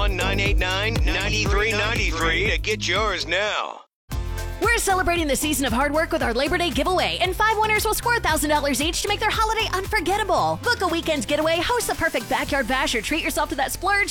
1-989-9393 to get yours now. We're celebrating the season of hard work with our Labor Day giveaway, and 5 winners will score $1,000 each to make their holiday unforgettable. Book a weekend getaway, host the perfect backyard bash, or treat yourself to that splurge